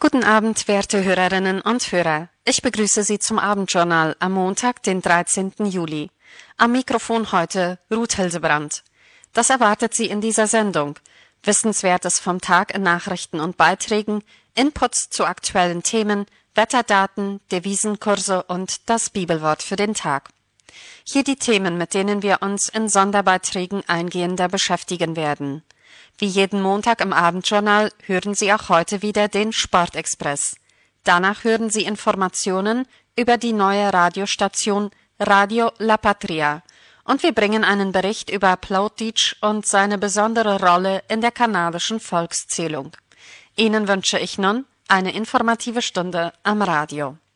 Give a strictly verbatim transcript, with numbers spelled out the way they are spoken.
Guten Abend, werte Hörerinnen und Hörer. Ich begrüße Sie zum Abendjournal am Montag, den dreizehnten Juli. Am Mikrofon heute Ruth Hildebrand. Das erwartet Sie in dieser Sendung. Wissenswertes vom Tag in Nachrichten und Beiträgen, Inputs zu aktuellen Themen, Wetterdaten, Devisenkurse und das Bibelwort für den Tag. Hier die Themen, mit denen wir uns in Sonderbeiträgen eingehender beschäftigen werden. Wie jeden Montag im Abendjournal hören Sie auch heute wieder den Sportexpress. Danach hören Sie Informationen über die neue Radiostation Radio La Patria. Und wir bringen einen Bericht über Plotitsch und seine besondere Rolle in der kanadischen Volkszählung. Ihnen wünsche ich nun eine informative Stunde am Radio.